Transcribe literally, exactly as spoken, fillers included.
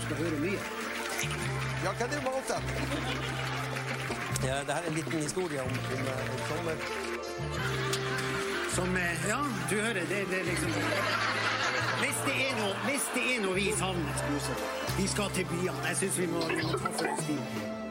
skal høre mye. Ja, hva er det valgt da? Ja, det her er en liten historie om, om, om sommer. Som, ja, du hører, det, det er liksom... Hvis det er noe, hvis det er noe vi savner, vi skal til byene. Jeg synes vi må, vi må ta for en stil.